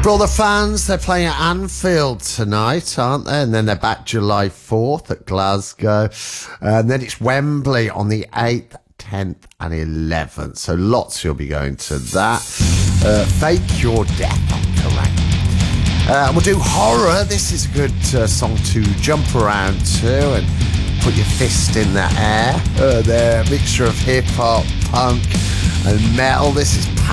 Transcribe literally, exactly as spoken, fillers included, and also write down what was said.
Brother fans, they're playing at Anfield tonight, aren't they? And then they're back July fourth at Glasgow. And then it's Wembley on the eighth, tenth and eleventh. So lots you'll be going to that. Uh, Fake Your Death on Kerrang! Uh, we'll do horror. This is a good uh, song to jump around to and put your fist in the air. Uh, they're a mixture of hip-hop, punk and metal. This is